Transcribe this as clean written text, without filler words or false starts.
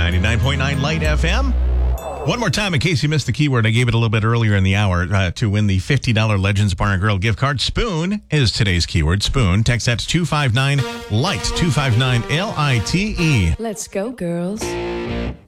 99.9 Light FM. One more time, in case you missed the keyword, I gave it a little bit earlier in the hour to win the $50 Legends Bar and Grill gift card. Spoon is today's keyword. Spoon. Text that to 259-LIGHT, 259-LITE. Let's go, girls.